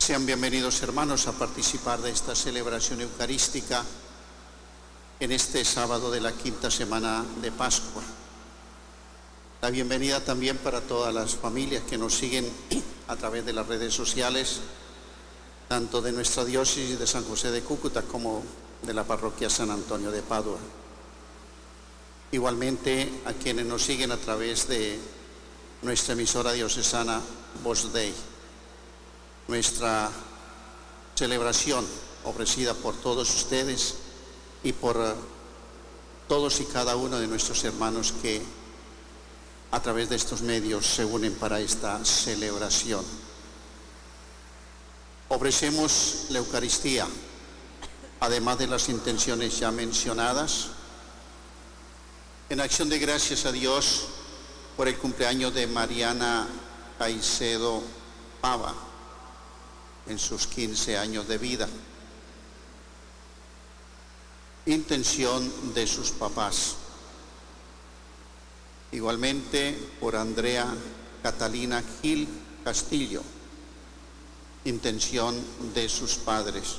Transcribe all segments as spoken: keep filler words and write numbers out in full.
Sean bienvenidos, hermanos, a participar de esta celebración eucarística en este sábado de la quinta semana de Pascua. La bienvenida también para todas las familias que nos siguen a través de las redes sociales, tanto de nuestra diócesis de San José de Cúcuta como de la parroquia San Antonio de Padua. Igualmente a quienes nos siguen a través de nuestra emisora diocesana Voz Dei. Nuestra celebración ofrecida por todos ustedes y por uh, todos y cada uno de nuestros hermanos que a través de estos medios se unen para esta celebración. Ofrecemos la Eucaristía, además de las intenciones ya mencionadas, en acción de gracias a Dios por el cumpleaños de Mariana Caicedo Pava, en sus quince años de vida. Intención de sus papás. Igualmente por Andrea Catalina Gil Castillo. Intención de sus padres.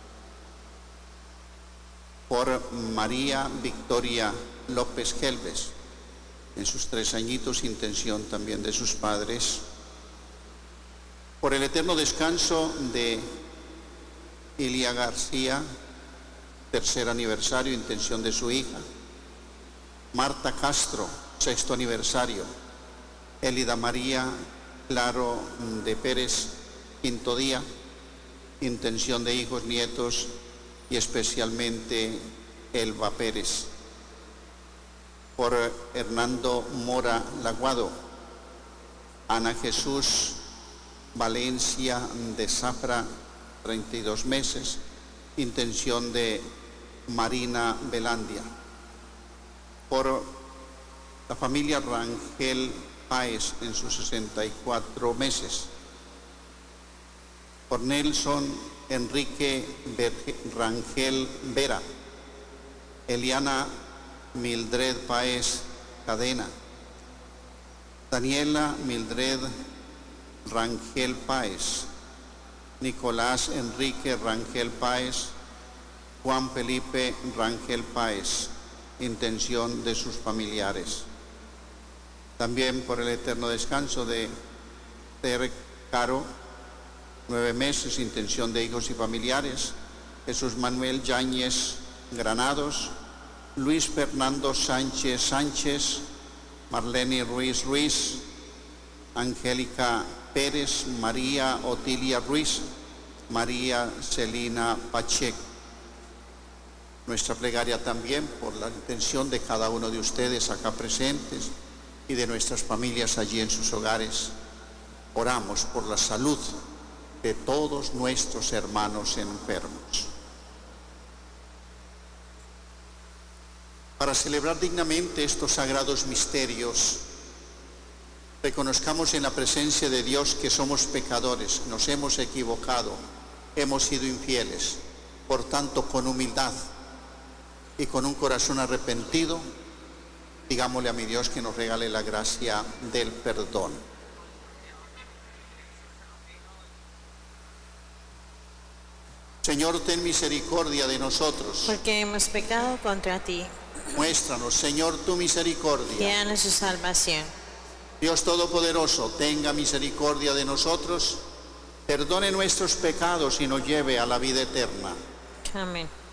Por María Victoria López Gelbes, en sus tres añitos, intención también de sus padres. Por el eterno descanso de Ilia García, tercer aniversario, intención de su hija. Marta Castro, sexto aniversario. Elida María Claro de Pérez, quinto día, intención de hijos, nietos y especialmente Elba Pérez. Por Hernando Mora Laguado, Ana Jesús Valencia de Zafra, treinta y dos meses, intención de Marina Belandia. Por la familia Rangel Páez en sus sesenta y cuatro meses. Por Nelson Enrique Rangel Vera, Eliana Mildred Páez Cadena, Daniela Mildred Rangel Páez, Nicolás Enrique Rangel Páez, Juan Felipe Rangel Páez, intención de sus familiares. También por el eterno descanso de Tere Caro, nueve meses, intención de hijos y familiares. Jesús Manuel Yáñez Granados, Luis Fernando Sánchez Sánchez, Marlene Ruiz Ruiz, Angélica Pérez, María Otilia Ruiz, María Celina Pacheco. Nuestra plegaria también por la intención de cada uno de ustedes acá presentes y de nuestras familias allí en sus hogares. Oramos por la salud de todos nuestros hermanos enfermos. Para celebrar dignamente estos sagrados misterios, reconozcamos en la presencia de Dios que somos pecadores, nos hemos equivocado, hemos sido infieles. Por tanto, con humildad y con un corazón arrepentido, digámosle a mi Dios que nos regale la gracia del perdón. Señor, ten misericordia de nosotros. Porque hemos pecado contra ti. Muéstranos, Señor, tu misericordia. Y danos su salvación. Dios Todopoderoso, tenga misericordia de nosotros, perdone nuestros pecados y nos lleve a la vida eterna. Amén.